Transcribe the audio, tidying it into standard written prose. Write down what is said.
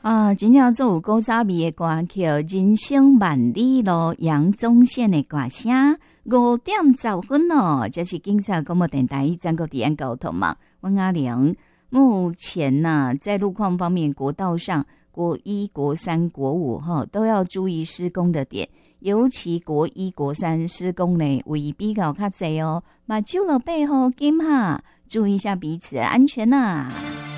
真正做有古早味的歌曲，人生万里路，杨宗宪的歌声5:10哦，这是警察广播电台全国治安交通嘛。温阿玲，目前在路况方面，国道上国1、国3、国5都要注意施工的点，尤其国1、国3施工呢位比较较侪哦，目睭落背后紧注意一下彼此的安全